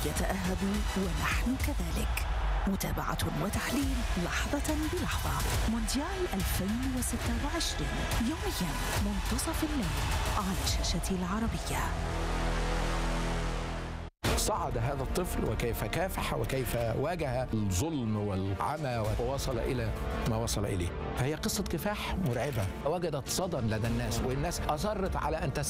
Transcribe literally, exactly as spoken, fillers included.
يتأهبوا ونحن كذلك. متابعة وتحليل لحظة بلحظة. مونديال ألفين وستة وعشرين يوميا منتصف الليل على شاشة العربية. صعد هذا الطفل وكيف كافح وكيف واجه الظلم والعمى ووصل إلى ما وصل إليه. فهي قصة كفاح مرعبة وجدت صدى لدى الناس، والناس أصرت على أن تستمر